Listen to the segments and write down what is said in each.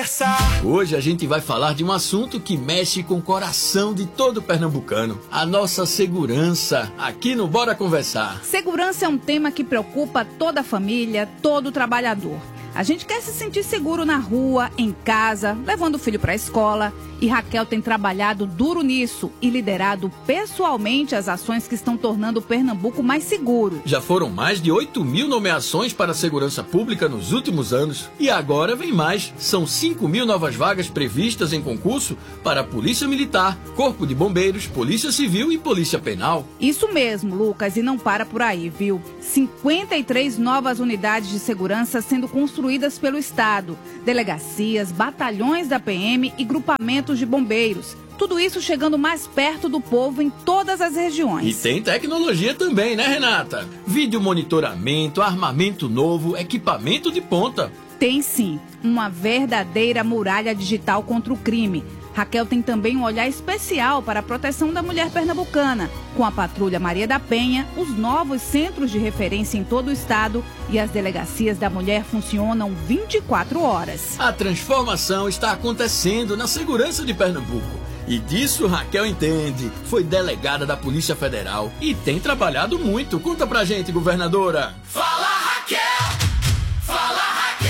conversar. Hoje a gente vai falar de um assunto que mexe com o coração de todo pernambucano. A nossa segurança, aqui no Bora Conversar. Segurança é um tema que preocupa toda a família, todo trabalhador. A gente quer se sentir seguro na rua, em casa, levando o filho para a escola. E Raquel tem trabalhado duro nisso e liderado pessoalmente as ações que estão tornando o Pernambuco mais seguro. Já foram mais de 8.000 nomeações para a segurança pública nos últimos anos. E agora vem mais. São 5.000 novas vagas previstas em concurso para a Polícia Militar, Corpo de Bombeiros, Polícia Civil e Polícia Penal. Isso mesmo, Lucas, e não para por aí, viu? 53 novas unidades de segurança sendo construídas pelo Estado. Delegacias, batalhões da PM e grupamentos de bombeiros. Tudo isso chegando mais perto do povo em todas as regiões. E tem tecnologia também, né, Renata? Vídeo monitoramento, armamento novo, equipamento de ponta. Tem sim, uma verdadeira muralha digital contra o crime. Raquel tem também um olhar especial para a proteção da mulher pernambucana. Com a Patrulha Maria da Penha, os novos centros de referência em todo o estado e as delegacias da mulher funcionam 24 horas. A transformação está acontecendo na segurança de Pernambuco. E disso Raquel entende. Foi delegada da Polícia Federal e tem trabalhado muito. Conta pra gente, governadora. Fala, Raquel! Fala, Raquel!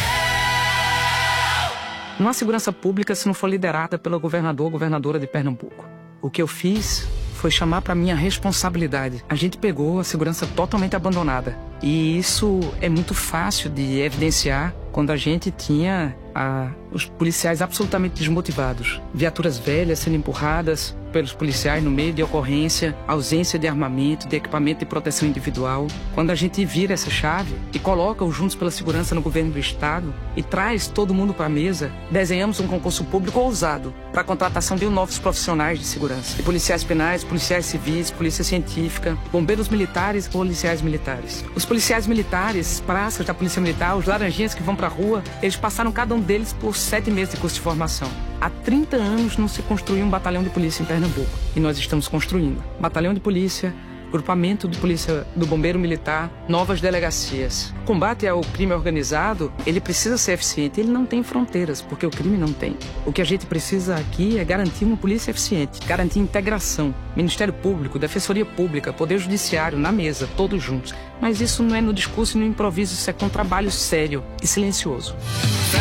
Não há segurança pública se não for liderada pelo governador ou governadora de Pernambuco. O que eu fiz foi chamar para minha responsabilidade. A gente pegou a segurança totalmente abandonada. E isso é muito fácil de evidenciar quando a gente tinha os policiais absolutamente desmotivados. Viaturas velhas sendo empurradas pelos policiais no meio de ocorrência, ausência de armamento, de equipamento de proteção individual. Quando a gente vira essa chave e coloca o Juntos pela Segurança no governo do Estado e traz todo mundo para a mesa, desenhamos um concurso público ousado para a contratação de novos profissionais de segurança. De policiais penais, policiais civis, polícia científica, bombeiros militares, policiais militares. Os policiais militares, praças da Polícia Militar, os laranjinhas que vão para a rua, eles passaram cada um deles por 7 meses de curso de formação. Há 30 anos não se construiu um batalhão de polícia em Pernambuco. E nós estamos construindo. Batalhão de polícia, grupamento de polícia do bombeiro militar, novas delegacias. O combate ao crime organizado, ele precisa ser eficiente. Ele não tem fronteiras, porque o crime não tem. O que a gente precisa aqui é garantir uma polícia eficiente, garantir integração. Ministério Público, Defensoria Pública, Poder Judiciário, na mesa, todos juntos. Mas isso não é no discurso e no improviso, isso é com trabalho sério e silencioso.